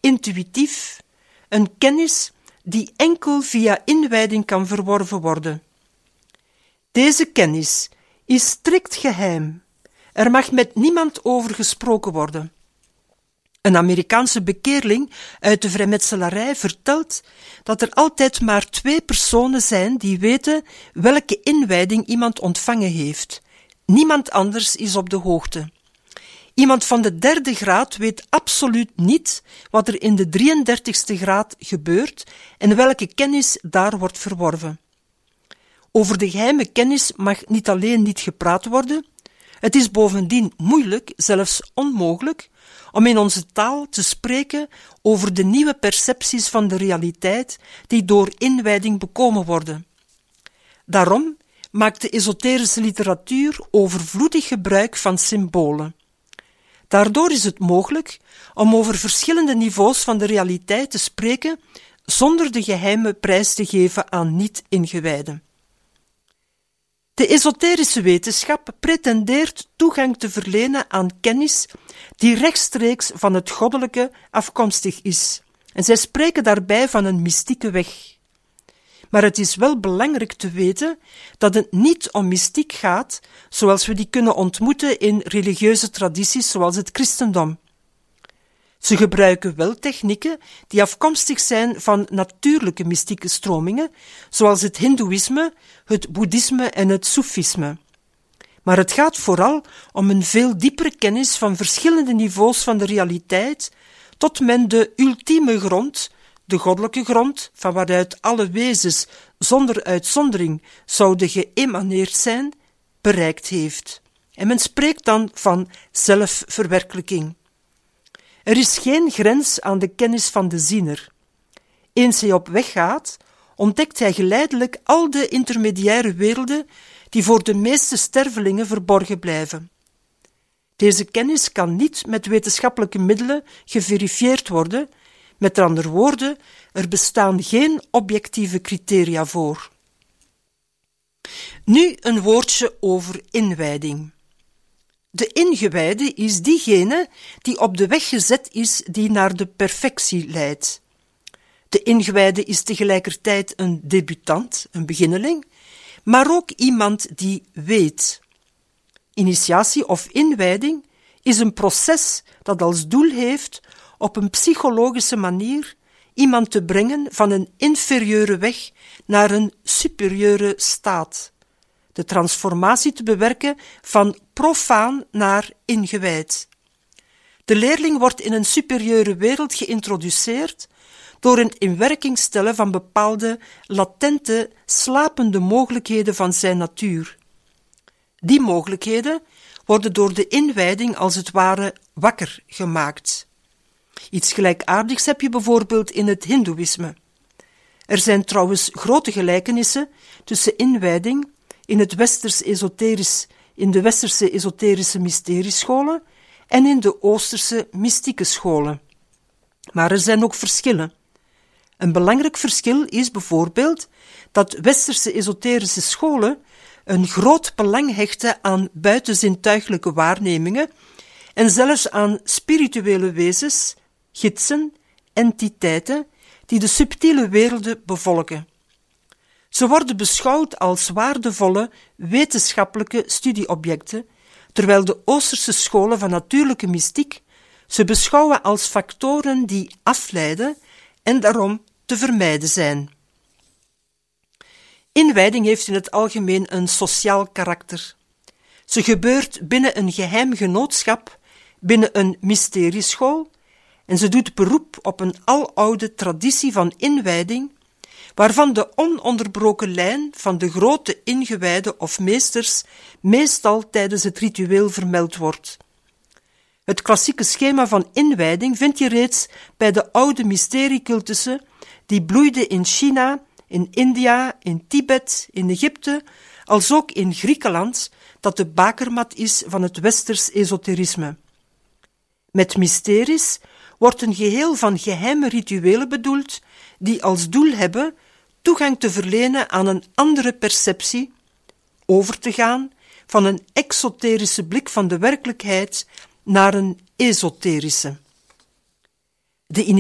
intuïtief, een kennis die enkel via inwijding kan verworven worden. Deze kennis is strikt geheim. Er mag met niemand over gesproken worden. Een Amerikaanse bekeerling uit de vrijmetselarij vertelt dat er altijd maar 2 personen zijn die weten welke inwijding iemand ontvangen heeft. Niemand anders is op de hoogte. Iemand van de 3e graad weet absoluut niet wat er in de 33e graad gebeurt en welke kennis daar wordt verworven. Over de geheime kennis mag niet alleen niet gepraat worden, het is bovendien moeilijk, zelfs onmogelijk, om in onze taal te spreken over de nieuwe percepties van de realiteit die door inwijding bekomen worden. Daarom maakt de esoterische literatuur overvloedig gebruik van symbolen. Daardoor is het mogelijk om over verschillende niveaus van de realiteit te spreken zonder de geheime prijs te geven aan niet-ingewijden. De esoterische wetenschap pretendeert toegang te verlenen aan kennis die rechtstreeks van het goddelijke afkomstig is, en zij spreken daarbij van een mystieke weg. Maar het is wel belangrijk te weten dat het niet om mystiek gaat, zoals we die kunnen ontmoeten in religieuze tradities zoals het christendom. Ze gebruiken wel technieken die afkomstig zijn van natuurlijke mystieke stromingen, zoals het hindoeïsme, het boeddhisme en het soefisme. Maar het gaat vooral om een veel diepere kennis van verschillende niveaus van de realiteit, tot men de ultieme grond, de goddelijke grond, van waaruit alle wezens zonder uitzondering zouden geëmaneerd zijn, bereikt heeft. En men spreekt dan van zelfverwerkelijking. Er is geen grens aan de kennis van de ziener. Eens hij op weg gaat, ontdekt hij geleidelijk al de intermediaire werelden die voor de meeste stervelingen verborgen blijven. Deze kennis kan niet met wetenschappelijke middelen geverifieerd worden. Met andere woorden, er bestaan geen objectieve criteria voor. Nu een woordje over inwijding. De ingewijde is diegene die op de weg gezet is die naar de perfectie leidt. De ingewijde is tegelijkertijd een debutant, een beginneling, maar ook iemand die weet. Initiatie of inwijding is een proces dat als doel heeft op een psychologische manier iemand te brengen van een inferieure weg naar een superieure staat. De transformatie te bewerken van profaan naar ingewijd. De leerling wordt in een superieure wereld geïntroduceerd door het in werking stellen van bepaalde latente, slapende mogelijkheden van zijn natuur. Die mogelijkheden worden door de inwijding als het ware wakker gemaakt. Iets gelijkaardigs heb je bijvoorbeeld in het hindoeïsme. Er zijn trouwens grote gelijkenissen tussen inwijding in de westerse esoterische mysteriescholen en in de oosterse mystieke scholen. Maar er zijn ook verschillen. Een belangrijk verschil is bijvoorbeeld dat westerse esoterische scholen een groot belang hechten aan buitenzintuiglijke waarnemingen en zelfs aan spirituele wezens, gidsen, entiteiten die de subtiele werelden bevolken. Ze worden beschouwd als waardevolle wetenschappelijke studieobjecten, terwijl de Oosterse scholen van natuurlijke mystiek ze beschouwen als factoren die afleiden en daarom te vermijden zijn. Inwijding heeft in het algemeen een sociaal karakter. Ze gebeurt binnen een geheim genootschap, binnen een mysterieschool, en ze doet beroep op een aloude traditie van inwijding, waarvan de ononderbroken lijn van de grote ingewijden of meesters meestal tijdens het ritueel vermeld wordt. Het klassieke schema van inwijding vind je reeds bij de oude mysteriecultussen die bloeiden in China, in India, in Tibet, in Egypte, als ook in Griekenland, dat de bakermat is van het westers esoterisme. Met mysteries wordt een geheel van geheime rituelen bedoeld die als doel hebben toegang te verlenen aan een andere perceptie, over te gaan van een exoterische blik van de werkelijkheid naar een esoterische. De